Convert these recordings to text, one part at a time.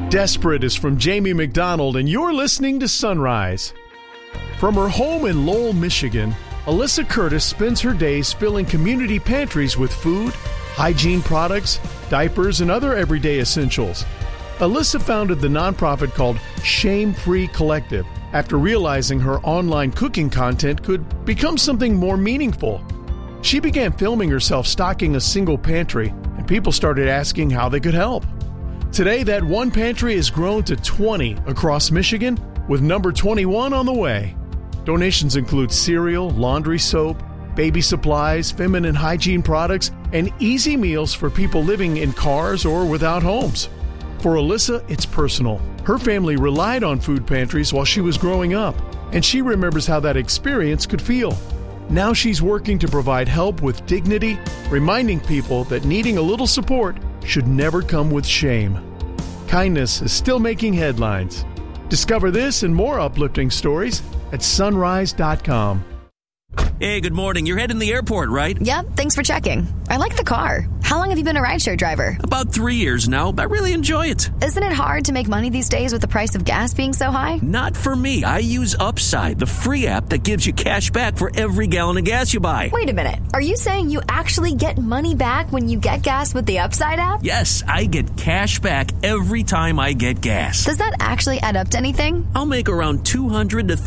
Desperate is from Jamie McDonald, and you're listening to Sunrise. From her home in Lowell, Michigan, Alyssa Curtis spends her days filling community pantries with food, hygiene products, diapers, and other everyday essentials. Alyssa founded the nonprofit called Shame Free Collective after realizing her online cooking content could become something more meaningful. She began filming herself stocking a single pantry, and people started asking how they could help. Today, that one pantry has grown to 20 across Michigan, with number 21 on the way. Donations include cereal, laundry soap, baby supplies, feminine hygiene products, and easy meals for people living in cars or without homes. For Alyssa, it's personal. Her family relied on food pantries while she was growing up, and she remembers how that experience could feel. Now she's working to provide help with dignity, reminding people that needing a little support should never come with shame. Kindness is still making headlines. Discover this and more uplifting stories at sunrise.com. Hey, good morning. You're heading to the airport, right? Yep, thanks for checking. I like the car. How long have you been a rideshare driver? About 3 years now, but I really enjoy it. Isn't it hard to make money these days with the price of gas being so high? Not for me. I use Upside, the free app that gives you cash back for every gallon of gas you buy. Wait a minute. Are you saying you actually get money back when you get gas with the Upside app? Yes, I get cash back every time I get gas. Does that actually add up to anything? I'll make around $200 to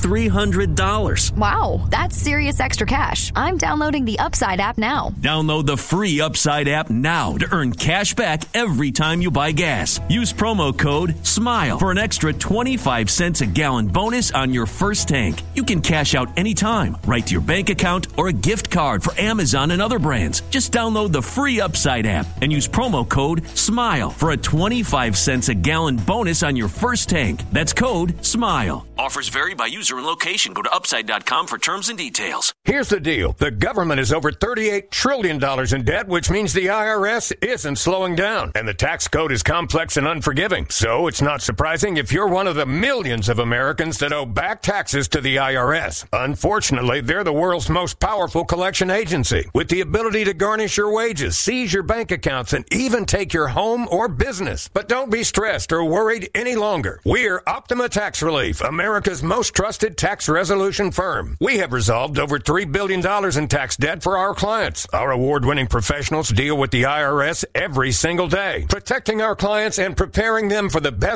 $300. Wow, that's serious extra cash. I'm downloading the Upside app now. Download the free Upside app now to earn cash back every time you buy gas. Use promo code SMILE for an extra 25 cents a gallon bonus on your first tank. You can cash out anytime, right to your bank account or a gift card for Amazon and other brands. Just download the free Upside app and use promo code SMILE for a 25 cents a gallon bonus on your first tank. That's code SMILE. Offers vary by user and location. Go to upside.com for terms and details. Here's the deal. The government is over $38 trillion in debt, which means the IRS isn't slowing down. And the tax code is complex and unforgiving. So it's not surprising if you're one of the millions of Americans that owe back taxes to the IRS. Unfortunately, they're the world's most powerful collection agency, with the ability to garnish your wages, seize your bank accounts, and even take your home or business. But don't be stressed or worried any longer. We're Optima Tax Relief, America's most trusted tax resolution firm. We have resolved over $3 billion in tax debt for our clients. Our award-winning professionals deal with the IRS every single day, protecting our clients and preparing them for the best